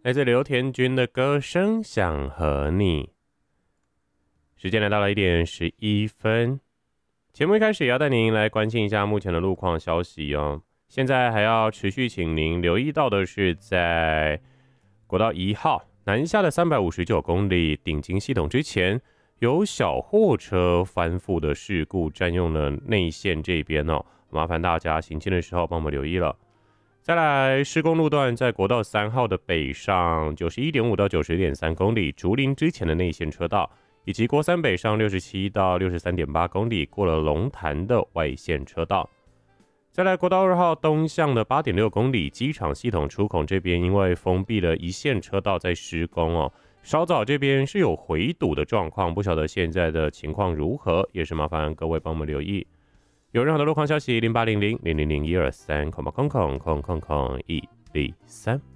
来自刘田君的歌声想和你。时间来到了1:11，节目一开始也要带您来关心一下目前的路况消息哦。现在还要持续请您留意到的是，在国道1号南下的359公里顶金系统之前，有小货车翻覆的事故占用了内线这边哦，麻烦大家行进的时候帮我们留意了。再来，施工路段在国道3号的北上91.5到90.3公里，竹林之前的内线车道，以及国三北上67到63.8公里，过了龙潭的外线车道。再来，国道2号东向的8.6公里，机场系统出口这边因为封闭了一线车道在施工哦，稍早这边是有回堵的状况，不晓得现在的情况如何，也是麻烦各位帮我们留意。有任何的路况消息，0800-000-123，空103。